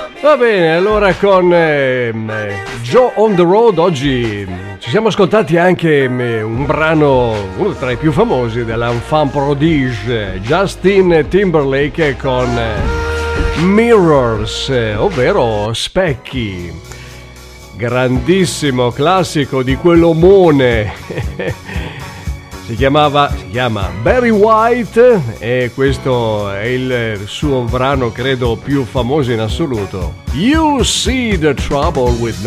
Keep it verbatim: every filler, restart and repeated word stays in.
Va bene, allora con eh, Joe on the Road oggi ci siamo ascoltati anche eh, un brano, uno tra i più famosi dell'enfant prodige Justin Timberlake con eh, Mirrors, eh, ovvero specchi. Grandissimo classico di quell'omone. Si chiamava, si chiama Barry White e questo è il suo brano credo più famoso in assoluto. You See the Trouble with Me.